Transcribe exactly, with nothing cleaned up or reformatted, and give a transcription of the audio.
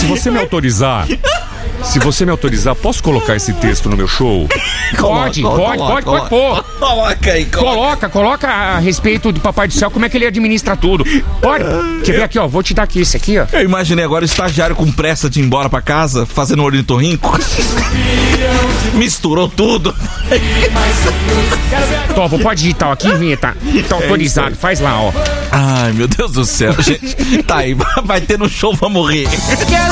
se você me autorizar, se você me autorizar, posso colocar esse texto no meu show? Pode, pode, pode, pode pôr. Coloca aí, Coloca, coloca a respeito do Papai do Céu, como é que ele administra tudo. Pode? Quer ver aqui, ó? Vou te dar aqui esse aqui, ó. Eu imaginei agora o estagiário com pressa de ir embora pra casa, fazendo um ornitorrinco. Misturou tudo. Topo, pode digitar aqui, vinheta. Tá autorizado, faz lá, ó. Ai, meu Deus do céu, gente. Tá aí, vai ter no show, vamos morrer.